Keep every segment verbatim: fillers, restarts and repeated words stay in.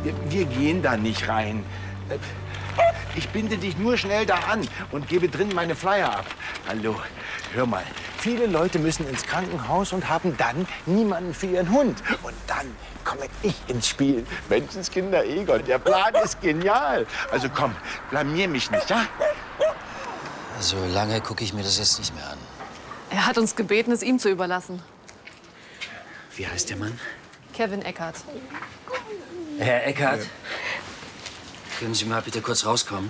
Wir, wir gehen da nicht rein. Ich binde dich nur schnell da an und gebe drin meine Flyer ab. Hallo, hör mal. Viele Leute müssen ins Krankenhaus und haben dann niemanden für ihren Hund. Und dann komme ich ins Spiel. Menschenskinder Egon, der Plan ist genial. Also komm, blamier mich nicht, ja? So lange gucke ich mir das jetzt nicht mehr an. Er hat uns gebeten, es ihm zu überlassen. Wie heißt der Mann? Kevin Eckhardt. Herr Eckhardt, ja. Können Sie mal bitte kurz rauskommen?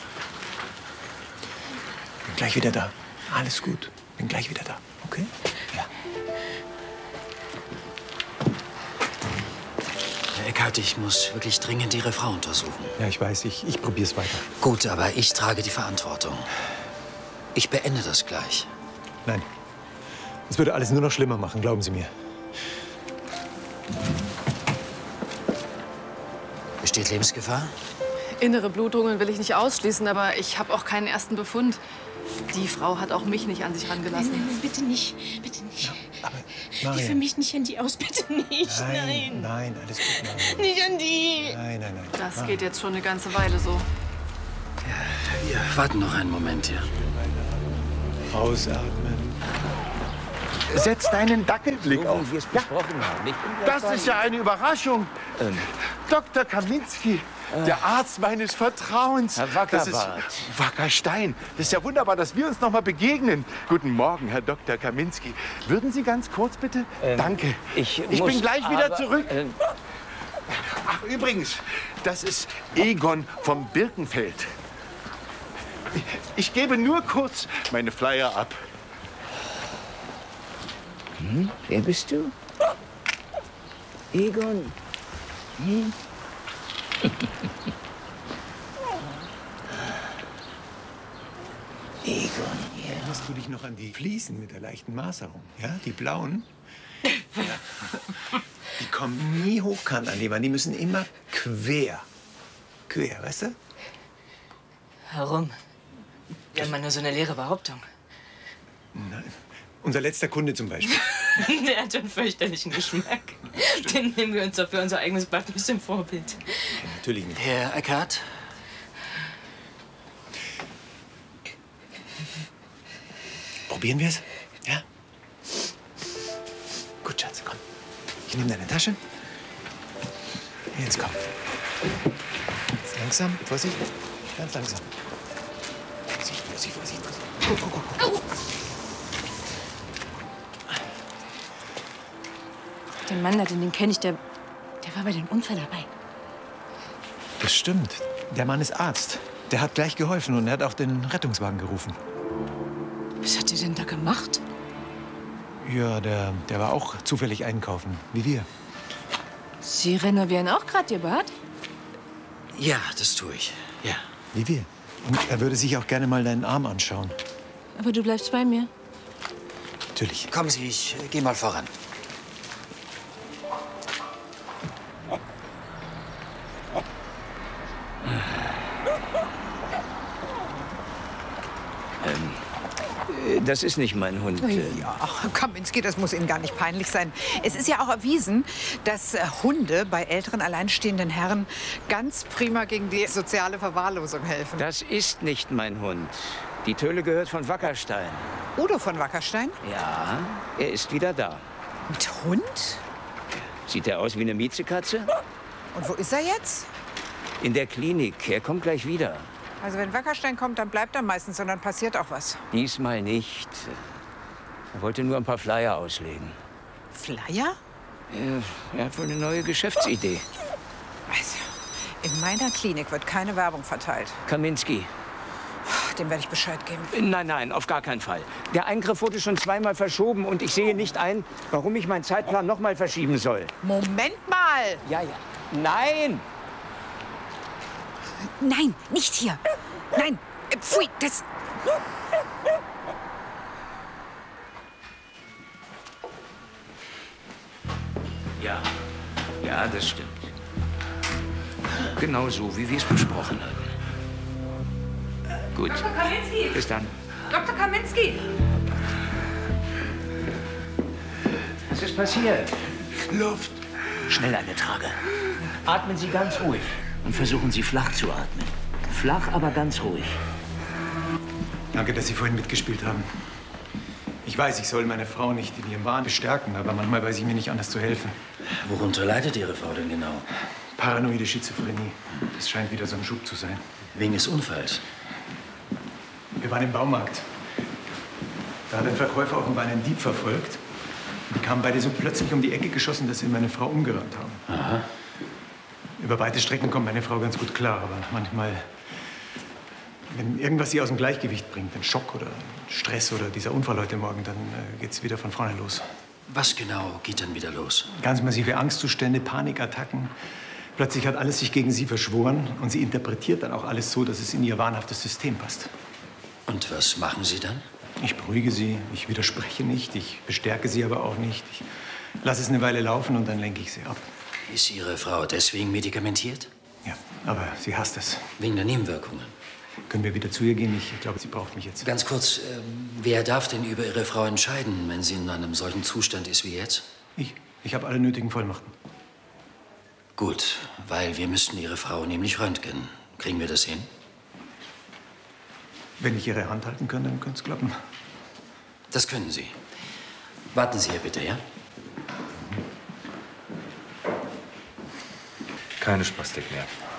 Bin gleich wieder da. Alles gut. Bin gleich wieder da. Okay? Ja. Herr Eckhardt, ich muss wirklich dringend Ihre Frau untersuchen. Ja, ich weiß. Ich, ich probier's weiter. Gut, aber ich trage die Verantwortung. Ich beende das gleich. Nein. Es würde alles nur noch schlimmer machen, glauben Sie mir. Besteht Lebensgefahr? Innere Blutungen will ich nicht ausschließen, aber ich habe auch keinen ersten Befund. Die Frau hat auch mich nicht an sich rangelassen. Nein, nein, bitte nicht, bitte nicht. Ja, aber Geh Marian. für mich nicht an die aus, bitte nicht, Nein, nein. nein, alles gut, Marian. Nicht an die. Nein, nein, nein. Das Marian. geht jetzt schon eine ganze Weile so. Ja, ja, warten noch einen Moment hier. Ausatmen. Setz deinen Dackelblick auf. Wie wir es besprochen haben. Nicht Das ist ja eine Überraschung. Ähm. Doktor Kaminski, der Arzt meines Vertrauens. Herr Das ist Wackerbart. Wackerstein. Das ist ja wunderbar, dass wir uns noch mal begegnen. Guten Morgen, Herr Doktor Kaminski. Würden Sie ganz kurz bitte? Ähm, Danke. Ich, Ich muss bin gleich wieder aber, zurück. Äh, Ach, übrigens, das ist Egon vom Birkenfeld. Ich, ich gebe nur kurz meine Flyer ab. hm? Wer bist du? Egon. Hm? Egon, ja. Erinnerst du dich noch an die Fliesen mit der leichten Maserung? Ja, die blauen? Ja. Die kommen nie hochkant an die Wand, die müssen immer quer. Quer, weißt du? Warum? Ja, immer nur so eine leere Behauptung. Nein. Unser letzter Kunde zum Beispiel. Der hat einen fürchterlichen Geschmack. Den nehmen wir uns doch für unser eigenes Bad ein bisschen Vorbild. Ja, natürlich nicht. Herr Eckhardt? Probieren wir es? Ja? Gut, Schatz, komm. Ich nehme deine Tasche. Jetzt komm. Jetzt langsam, Vorsicht. Ganz langsam. Vorsicht, Vorsicht, Vorsicht. Guck, guck, guck, guck. Den Mann da, den kenne ich, der, der war bei dem Unfall dabei. Das stimmt. Der Mann ist Arzt. Der hat gleich geholfen und er hat auch den Rettungswagen gerufen. Was hat der denn da gemacht? Ja, der, der war auch zufällig einkaufen, wie wir. Sie renovieren auch gerade Ihr Bad? Ja, das tue ich. Ja. Wie wir. Und er würde sich auch gerne mal deinen Arm anschauen. Aber du bleibst bei mir. Natürlich. Kommen Sie, ich äh, gehe mal voran. Das ist nicht mein Hund. Ja, ach, Kaminski, das muss Ihnen gar nicht peinlich sein. Es ist ja auch erwiesen, dass äh, Hunde bei älteren, alleinstehenden Herren ganz prima gegen die soziale Verwahrlosung helfen. Das ist nicht mein Hund. Die Töle gehört von Wackerstein. Udo von Wackerstein? Ja, er ist wieder da. Mit Hund? Sieht er aus wie eine Miezekatze? Und wo ist er jetzt? In der Klinik. Er kommt gleich wieder. Also wenn Wackerstein kommt, dann bleibt er meistens und dann passiert auch was. Diesmal nicht. Er wollte nur ein paar Flyer auslegen. Flyer? Er, er hat wohl eine neue Geschäftsidee. Also, in meiner Klinik wird keine Werbung verteilt. Kaminski. Dem werde ich Bescheid geben. Nein, nein, auf gar keinen Fall. Der Eingriff wurde schon zweimal verschoben und ich sehe nicht ein, warum ich meinen Zeitplan noch mal verschieben soll. Moment mal! Ja, ja. Nein! Nein, nicht hier. Nein, äh, pfui, das... Ja, ja, das stimmt. Genau so, wie wir es besprochen hatten. Gut. Doktor Kaminski! Bis dann. Doktor Kaminski! Was ist passiert? Luft, Schnell eine Trage. Atmen Sie ganz ruhig und versuchen Sie flach zu atmen. Flach, aber ganz ruhig. Danke, dass Sie vorhin mitgespielt haben. Ich weiß, ich soll meine Frau nicht in ihrem Wahn bestärken, aber manchmal weiß ich mir nicht anders zu helfen. Worunter leidet Ihre Frau denn genau? Paranoide Schizophrenie. Das scheint wieder so ein Schub zu sein. Wegen des Unfalls? Wir waren im Baumarkt. Da hat ein Verkäufer offenbar einen Dieb verfolgt. Die kamen beide so plötzlich um die Ecke geschossen, dass sie meine Frau umgerannt haben. Aha. Über weite Strecken kommt meine Frau ganz gut klar, aber manchmal, wenn irgendwas sie aus dem Gleichgewicht bringt, ein Schock oder Stress oder dieser Unfall heute Morgen, dann äh, geht's wieder von vorne los. Was genau geht dann wieder los? Ganz massive Angstzustände, Panikattacken. Plötzlich hat alles sich gegen sie verschworen und sie interpretiert dann auch alles so, dass es in ihr wahnhaftes System passt. Und was machen Sie dann? Ich beruhige sie, ich widerspreche nicht, ich bestärke sie aber auch nicht. Ich lasse es eine Weile laufen und dann lenke ich sie ab. Ist Ihre Frau deswegen medikamentiert? Ja, aber sie hasst es. Wegen der Nebenwirkungen? Können wir wieder zu ihr gehen? Ich glaube, sie braucht mich jetzt. Ganz kurz, äh, wer darf denn über Ihre Frau entscheiden, wenn sie in einem solchen Zustand ist wie jetzt? Ich. Ich habe alle nötigen Vollmachten. Gut, weil wir müssten Ihre Frau nämlich röntgen. Kriegen wir das hin? Wenn ich Ihre Hand halten kann, dann könnte es klappen. Das können Sie. Warten Sie hier bitte, ja? Keine Spastik mehr.